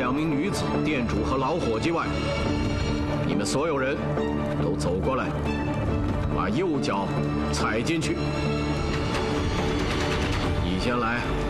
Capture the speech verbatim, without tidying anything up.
两名女子、店主和老伙计外，你们所有人都走过来，把右脚踩进去。你先来。